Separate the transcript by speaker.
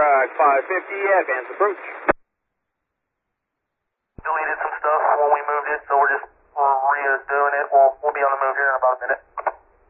Speaker 1: 550, advance approach.
Speaker 2: Deleted some stuff when we moved it, so we're just